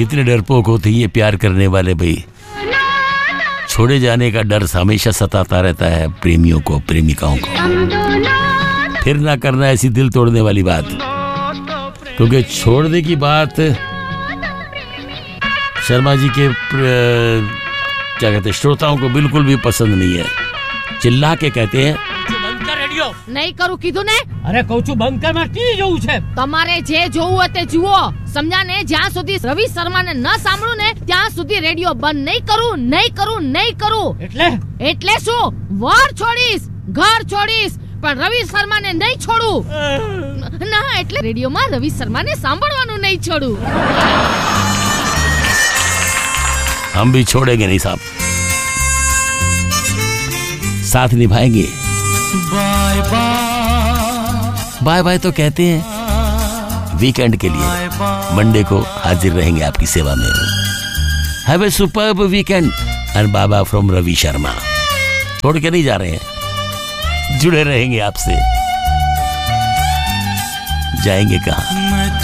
कितने डरपोक होते हैं ये प्यार करने वाले भाई। छोड़े जाने का डर हमेशा सताता रहता है प्रेमियों को, प्रेमिकाओं को। फिर ना करना ऐसी दिल तोड़ने वाली बात, क्योंकि छोड़ने की बात शर्मा जी के क्या कहते हैं श्रोताओं को बिल्कुल भी पसंद नहीं है। चिल्ला के कहते हैं બંધ કર રેડિયો। नहीं करू कीधું ने? અરે કહું છું બંધ કર, મારે ટીવી જોવું છે। તમારે જે જોવું હોય તે જુઓ, સમજ્યા ને? જ્યાં સુધી રવિ શર્મા ને ન સાંભળું ને ત્યાં સુધી રેડિયો બંધ નહીં કરું, નહીં કરું, નહીં કરું। એટલે શું? વર છોડીશ, ઘર છોડીશ, પણ રવિ શર્મા ને નહીં છોડું। ના, એટલે રેડિયો માં રવિ શર્મા ને સાંભળવાનું નહીં છોડું। हम भी छोड़ेंगे नहीं साहब, साथ निभाएंगे। बाय बाय बाय बाय तो कहते हैं वीकेंड के लिए। मंडे को हाजिर रहेंगे आपकी सेवा में। Have a superb weekend and Baba from Ravi Sharma. छोड़ के नहीं जा रहे हैं, जुड़े रहेंगे आपसे। जाएंगे कहाँ?